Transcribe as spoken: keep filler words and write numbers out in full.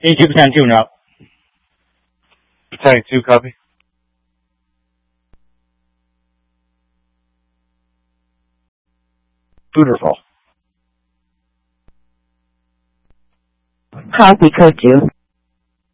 eighty-two percent tune up. Battalion two, copy. Booterfall. Copy, code two.